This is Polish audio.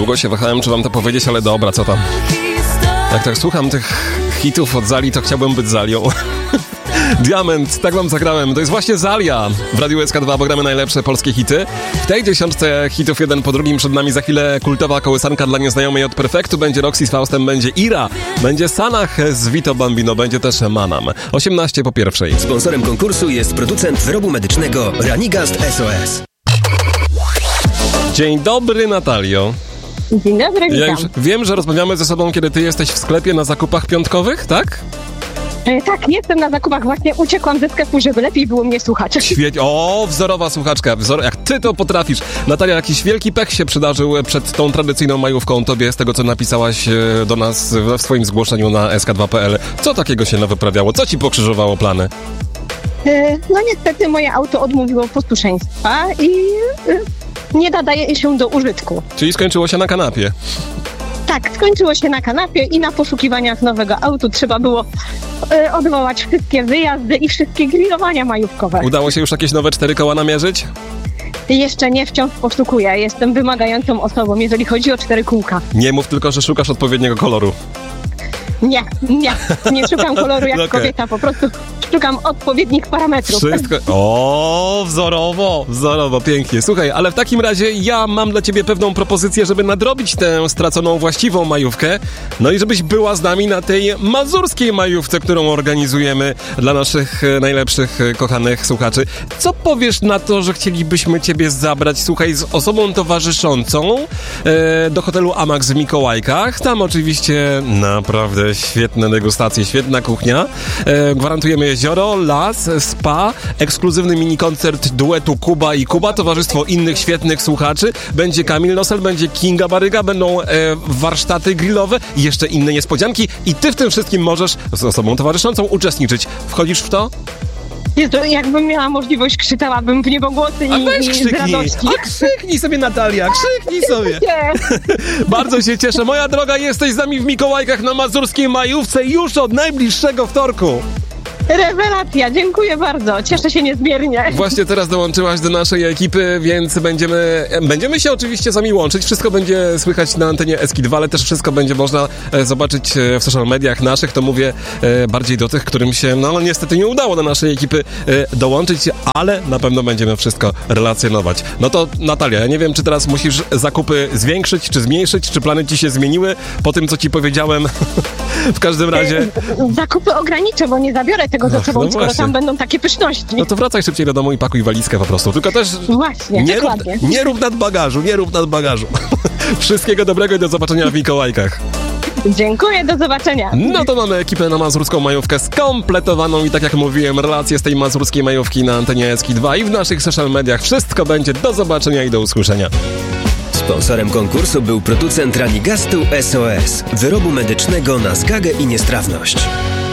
Długo się wahałem, czy wam to powiedzieć, ale dobra, co tam. Jak tak słucham tych hitów od Zali, to chciałbym być Zalią. Diament, tak wam zagrałem. To jest właśnie Zalia w Radiu SK2, bo gramy najlepsze polskie hity. W tej dziesiątce hitów jeden po drugim przed nami za chwilę kultowa kołysanka dla nieznajomej od Perfektu. Będzie Roxy z Faustem, będzie Ira, będzie Sanach z Vito Bambino, będzie też Manam. 18 po pierwszej. Sponsorem konkursu jest producent wyrobu medycznego Ranigast SOS. Dzień dobry, Natalio. Dzień dobry, witam. Ja już wiem, że rozmawiamy ze sobą, kiedy ty jesteś w sklepie na zakupach piątkowych, tak? Tak, jestem na zakupach, właśnie uciekłam ze sklepu, żeby lepiej było mnie słuchać. O, wzorowa słuchaczka, jak ty to potrafisz. Natalia, jakiś wielki pech się przydarzył przed tą tradycyjną majówką tobie, z tego co napisałaś do nas w swoim zgłoszeniu na sk2.pl. Co takiego się wyprawiało? Co ci pokrzyżowało plany? No niestety moje auto odmówiło posłuszeństwa i nie nadaje się do użytku. Czyli skończyło się na kanapie. Tak, skończyło się na kanapie i na poszukiwaniach nowego autu trzeba było odwołać wszystkie wyjazdy i wszystkie grillowania majówkowe. Udało się już jakieś nowe 4 koła namierzyć? Jeszcze nie, wciąż poszukuję. Jestem wymagającą osobą, jeżeli chodzi o 4 kółka. Nie mów tylko, że szukasz odpowiedniego koloru. Nie szukam koloru jak kobieta, po prostu szukam odpowiednich parametrów. Wszystko. O, wzorowo, pięknie. Słuchaj, ale w takim razie ja mam dla ciebie pewną propozycję, żeby nadrobić tę straconą właściwą majówkę. No i żebyś była z nami na tej mazurskiej majówce, którą organizujemy dla naszych najlepszych, kochanych słuchaczy. Co powiesz na to, że chcielibyśmy ciebie zabrać, słuchaj, z osobą towarzyszącą do hotelu Amax w Mikołajkach. Tam oczywiście naprawdę świetne degustacje, świetna kuchnia. Gwarantujemy jezioro, las, spa, ekskluzywny minikoncert duetu Kuba i Kuba, towarzystwo innych świetnych słuchaczy. Będzie Kamil Nosel, będzie Kinga Baryga, będą warsztaty grillowe i jeszcze inne niespodzianki. I ty w tym wszystkim możesz z osobą towarzyszącą uczestniczyć. Wchodzisz w to? Jezu, jakbym miała możliwość, krzyczałabym w niebogłosy i z radości. A krzyknij sobie, Natalia, krzyknij sobie. Bardzo się cieszę. Moja droga, jesteś z nami w Mikołajkach na mazurskiej majówce już od najbliższego wtorku. Rewelacja, dziękuję bardzo, cieszę się niezmiernie. Właśnie teraz dołączyłaś do naszej ekipy, więc będziemy się oczywiście z wami łączyć. Wszystko będzie słychać na antenie SK2, ale też wszystko będzie można zobaczyć w social mediach naszych. To mówię bardziej do tych, którym się no niestety nie udało do naszej ekipy dołączyć, ale na pewno będziemy wszystko relacjonować. No to Natalia, ja nie wiem, czy teraz musisz zakupy zwiększyć, czy zmniejszyć, czy plany ci się zmieniły po tym, co ci powiedziałem. W każdym razie... Zakupy ograniczę, bo nie zabiorę tego ze sobą, skoro tam będą takie pyszności. No to wracaj szybciej do domu i pakuj walizkę po prostu. Tylko też właśnie, dokładnie. Nie rób nadbagażu. Wszystkiego dobrego i do zobaczenia w Mikołajkach. Dziękuję, do zobaczenia. No to mamy ekipę na mazurską majówkę skompletowaną i tak jak mówiłem, relacje z tej mazurskiej majówki na antenie SK2 i w naszych social mediach. Wszystko będzie do zobaczenia i do usłyszenia. Sponsorem konkursu był producent Ranigastu SOS, wyrobu medycznego na zgagę i niestrawność.